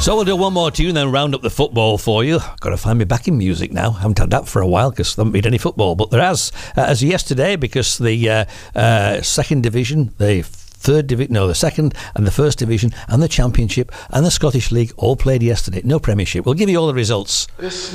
So we'll do one more tune, then round up the football for you. Got to find me backing music now. Haven't had that for a while because there haven't been any football. But there has, as yesterday, because the second division, the second and the first division and the championship and the Scottish League all played yesterday. No Premiership. We'll give you all the results.